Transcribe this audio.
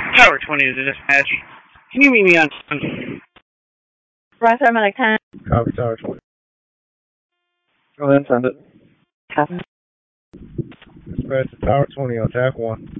Tower 20 is a dispatch. Can you meet me on... Roger, Medic 10. Copy, Tower 20. Go ahead and send it. Copy. Dispatch to Tower 20 on Jack 1.